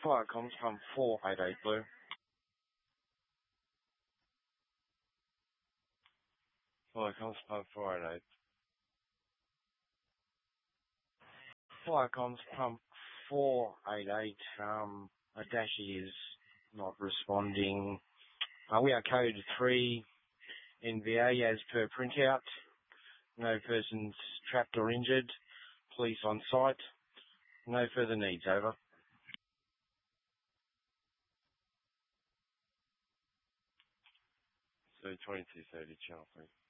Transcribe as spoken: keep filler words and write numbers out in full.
Fire comms pump four eight eight Blue. Fire comms pump four eight eight. Fire comms pump four eight eight. Um, a Dashi is not responding. Uh, we are code three N V A as per printout. No persons trapped or injured. Police on site. No further needs, over. So twenty-two thirty, channel three.